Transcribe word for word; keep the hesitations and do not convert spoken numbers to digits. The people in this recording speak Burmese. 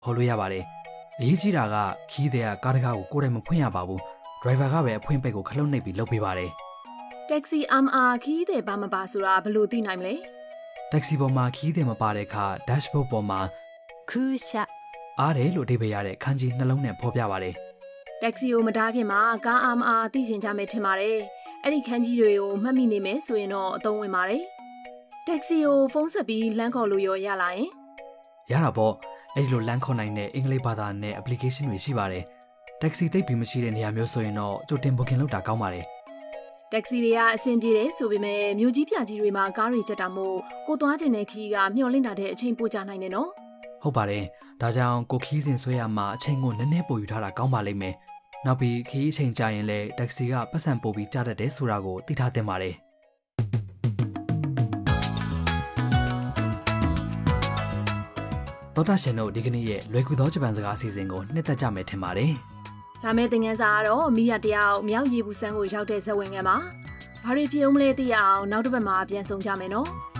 ခေါ်လို့ရပါတယ်အရေးကြီးတာကခီးတဲ့ကကားတကားကိုကိုယ်တိုင်မဖွင့်ရပါဘူးဒရိုင်ဘာကပဲအဖွင့်ပိတ်ကိုခလုတ်နှိပ်ပြီးလုပ်ပေးပါတယ်တက္ကစီအမ်အာခီးတဲ့ဘာမပါဆိုတာဘယ်လိုသိနိုင်မလဲတက္ကစီပေါ်မှာခီးတဲ့မပါတဲ့အခါ dashboard ပေါ်မှာခူးရှာအားတယ်လို့အဓိပ္ပာယ်ရတဲ့ခန်းကြီးနှလုံးနဲ့ဖော်ပြပါတယ်တက္ကစီကိုမတားခင်မှာကားအမ်အာသိချင်ကြမယ်ထင်ပါတယ်အဲ့ဒီခန်းကြီးတွေကိုမှတ်မိနေမယ်ဆိုရင်တော့အသုံးဝင်ပါတယ်တက္ကစီကိုဖုန်းဆက်ပြီးလမ်းခေါ်လို့ရောရလာရင်ရတာပေါ့အဲ့ဒီလိုလမ်းခေါ်နိုင်တဲ့အင်္ဂလိပ်ဘာသာနဲ့ application တွေရှိပါတယ်တက္ကစီသိပ်ပြီးမရှိတဲ့နေရာမျိုးဆိုရင်တော့ကြိုတင် booking လုပ်တာကောင်းပါတယ်တက္ကစီတွေကအဆင်ပြေတယ်ဆိုပေမဲ့မြို့ကြီးပြကြီးတွေမှာကားတွေချက်တာမို့ကိုသွားခြင်းတဲ့ခီးကမျှော်လင့်တာတဲ့အချိန်ပိုကြနိုင်တယ်နော်ဟုတ်ပါတယ်ဒါကြောင့်ကိုခီးစဉ်ဆွဲရမှာအချိန်ကိုနည်းနည်းပိုယူထားတာကောင်းပါလိမ့်မယ်နောက်ပြီးခီးအချိန်ကြာရင်လည်းတက္ကစီကပတ်စံပို့ပြီးကြားတတ်တယ်ဆိုတာကိုသိထားသင့်ပါတယ်တော်တာရှင်တို့ဒီကနေ့ရဲ့လွယ်ကူသောဂျပန်စကားအစီအစဉ်ကိုနှစ်သက်ကြမယ်ထင်ပါတယ်။ဒါမဲ့သင်ခန်းစာကတော့မိရတယောက်မြောက်ရည်ဘူးဆန်းကိုရောက်တဲ့ဇဝင်ငယ်မှာဘာတွေဖြစ်အောင်မလဲသိရအောင်နောက်တစ်ပတ်မှာပြန်ဆောင်ကြမယ်နော်။